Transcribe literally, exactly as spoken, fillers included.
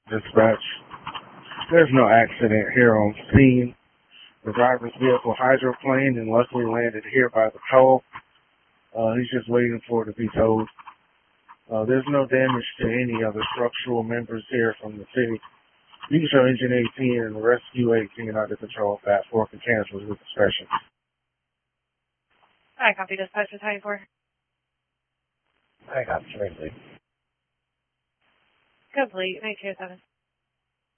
Dispatch. There's no accident here on scene. The driver's vehicle hydroplaned and luckily landed here by the toll. Uh, he's just waiting for it to be towed. Uh, there's no damage to any other structural members here from the city. You can show engine eighteen and rescue eighteen under control. Fast four can cancel with discretion. I copy dispatch to time four. I got Tracy. Complete, nine two seven.